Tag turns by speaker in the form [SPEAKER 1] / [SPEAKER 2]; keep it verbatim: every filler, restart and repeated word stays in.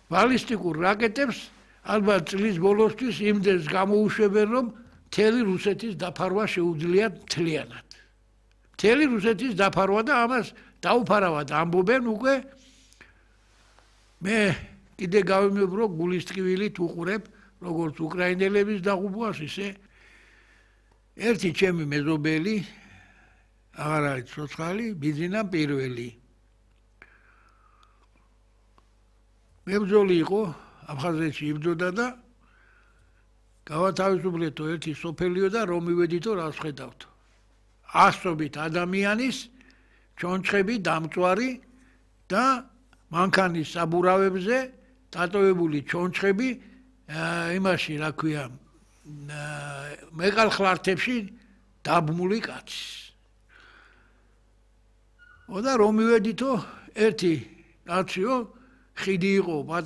[SPEAKER 1] ბალისტიკურ რაკეტებს ალბათ წლის ბოლოსთვის იმდენს გამოუშვებენ, რომ მთელი რუსეთის დაფარვა შეუძლიათ მთლიანად. მთელი რუსეთის დაფარვა და ამას დაუფარავად ამბობენ უკვე. მე კიდე გავიმეუბნო გულისტკივილით უყურებ, როგორც უკრაინელების დაღუპვას, ისე ერთი ჩემი მეზობელი, აღარ არის ცოცხალი, ბიძინა პირველი. მებრძოლი იყო, აფხაზეთში იბრძოდა და გავათავისუფლეთო ერთი სოფელიო და რომ მივედითო რას ხედავთო. ასობით ადამიანის ჩონჩხები დამწვარი და მანქანის საბურავებზე დატოვებული ჩონჩხები იმაში, რა ქვია, მეყალხლართებში დაბმული კაცის. და რომ მივედითო ერთი კაციო ხიდი იყო